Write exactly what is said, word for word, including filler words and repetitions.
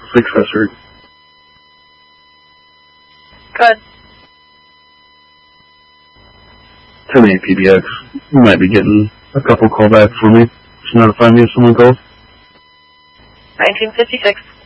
successor. Good. ten eight P B X. You might be getting a couple callbacks for me to notify me if someone calls. nineteen fifty-six.